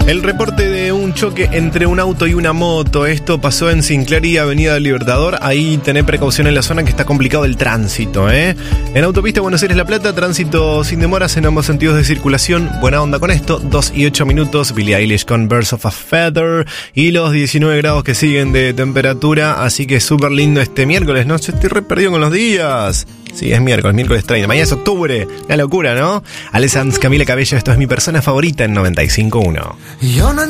El reporte de un choque entre un auto y una moto. Esto pasó en Sinclair y Avenida del Libertador. Ahí tenés precaución en la zona que está complicado el tránsito, ¿eh? En autopista Buenos Aires-La Plata, tránsito sin demoras en ambos sentidos de circulación. Buena onda con esto. 2 y 8 minutos. Billie Eilish con Birds of a Feather. Y los 19 grados que siguen de temperatura. Así que súper lindo este miércoles, ¿no? Yo estoy re perdido con los días. Sí, es miércoles 30. Mañana es octubre. Una locura, ¿no? Ale Sanz, Camila Cabello, esto es mi persona favorita en 95.1.